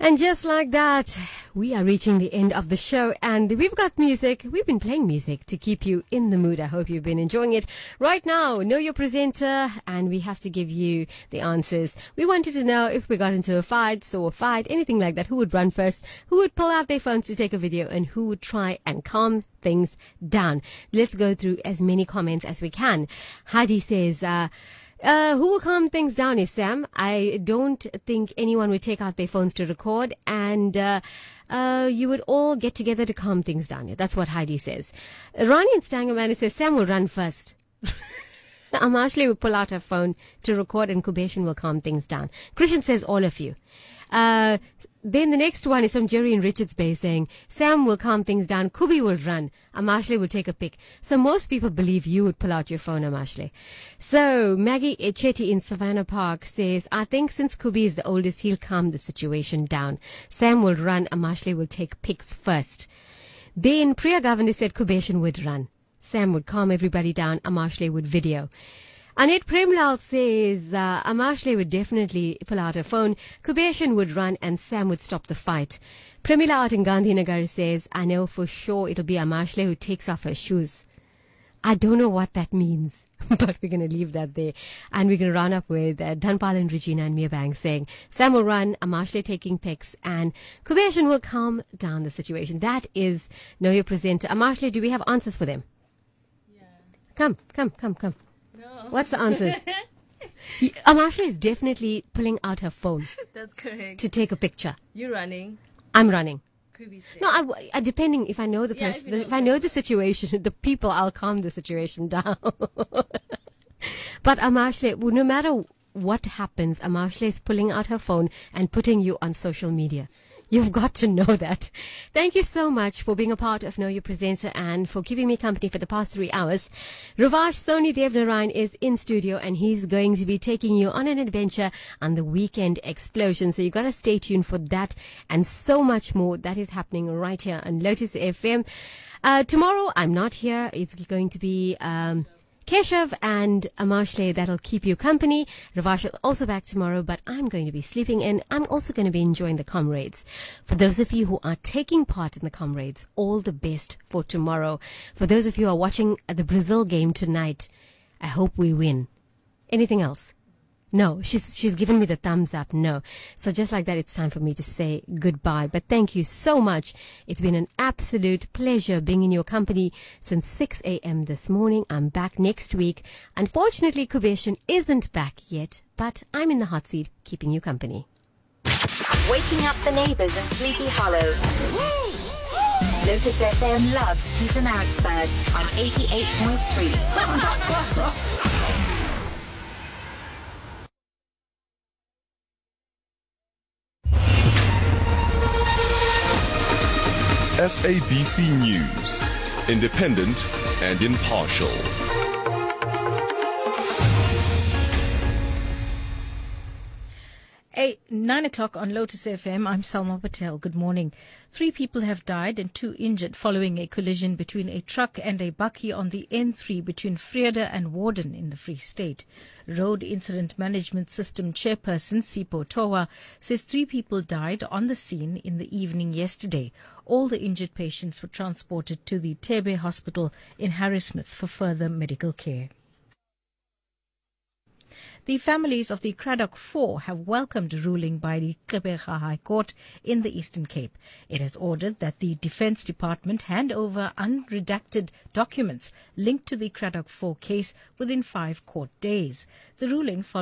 And just like that, we are reaching the end of the show, and we've got music. We've been playing music to keep you in the mood. I hope you've been enjoying it. Right now, know your presenter, and we have to give you the answers. We wanted to know if we got into a fight, anything like that, who would run first, who would pull out their phones to take a video, and who would try and calm things down. Let's go through as many comments as we can. Hadi says, who will calm things down is Sam. I don't think anyone would take out their phones to record, and you would all get together to calm things down. That's what Heidi says. Ronnie and Stangerman says Sam will run first. Ashley will pull out her phone to record, and Kubeshan will calm things down. Christian says all of you. Then the next one is from Jerry in Richards Bay saying, Sam will calm things down, Kubi will run, Amashley will take a pic. So most people believe you would pull out your phone, Amashley. So Maggie Chetty in Savannah Park says, I think since Kubi is the oldest, he'll calm the situation down. Sam will run, Amashley will take pics first. Then Priya Governor said Kubeshan would run. Sam would calm everybody down, Amashley would video. Annette Premlal says Amashley would definitely pull out her phone, Kubeshan would run, and Sam would stop the fight. Premila out in Gandhinagar says, I know for sure it'll be Amashley who takes off her shoes. I don't know what that means, but we're going to leave that there. And we're going to round up with Dhanpal and Regina and Mia Bang saying, Sam will run, Amashley taking pics, and Kubeshan will calm down the situation. That is Know Your Presenter. Amashley, do we have answers for them? Yeah. Come. No. What's the answers? Amashley is definitely pulling out her phone. That's correct. To take a picture. You running? I'm running. Kubi stay. No, I depending if I know the person, if I know the situation, the people, I'll calm the situation down. But Amashley, no matter what happens, Amashley is pulling out her phone and putting you on social media. You've got to know that. Thank you so much for being a part of Know Your Presenter and for keeping me company for the past 3 hours. Ravash Soni Devnarayan is in studio, and he's going to be taking you on an adventure on the Weekend Explosion. So you've got to stay tuned for that and so much more that is happening right here on Lotus FM. Tomorrow, I'm not here. It's going to be Keshav and Amashley that'll keep you company. Ravash is also back tomorrow, but I'm going to be sleeping in. I'm also going to be enjoying the Comrades. For those of you who are taking part in the Comrades, all the best for tomorrow. For those of you who are watching the Brazil game tonight, I hope we win. Anything else? No, she's given me the thumbs up. No. So just like that, it's time for me to say goodbye. But thank you so much. It's been an absolute pleasure being in your company since 6 a.m. this morning. I'm back next week. Unfortunately, Kubeshan isn't back yet, but I'm in the hot seat keeping you company. Waking up the neighbours in Sleepy Hollow. Lotus FM loves Pietermaritzburg on 88.3. SABC News, independent and impartial. Hey, 9 o'clock on Lotus FM. I'm Salma Patel. Good morning. 3 people have died and 2 injured following a collision between a truck and a bakkie on the N3 between Vrede and Warden in the Free State. Road Incident Management System Chairperson Sipho Towa says 3 people died on the scene in the evening yesterday. All the injured patients were transported to the Tebe Hospital in Harrismith for further medical care. The families of the Cradock 4 have welcomed a ruling by the Gqeberha High Court in the Eastern Cape. It has ordered that the Defence Department hand over unredacted documents linked to the Cradock 4 case within 5 court days. The ruling follows